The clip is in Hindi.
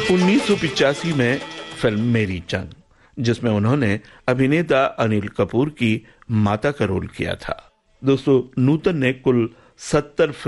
1985 में फिल्म मेरी जंग, जिसमें उन्होंने अभिनेता अनिल कपूर की माता का रोल किया था। दोस्तों, नूतन ने कुल 70